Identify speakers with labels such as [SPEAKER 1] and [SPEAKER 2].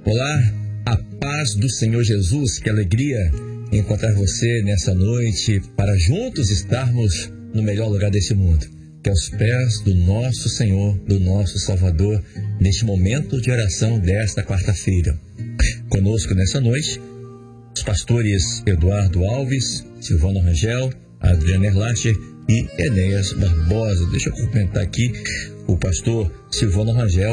[SPEAKER 1] Olá, a paz do Senhor Jesus, que alegria encontrar você nessa noite para juntos estarmos no melhor lugar desse mundo, que é aos pés do nosso Senhor, do nosso Salvador, neste momento de oração desta quarta-feira. Conosco nessa noite, os pastores Eduardo Alves, Silvano Rangel, Adriana Erlacher e Enéas Barbosa. Deixa eu comentar aqui o pastor Silvano Rangel.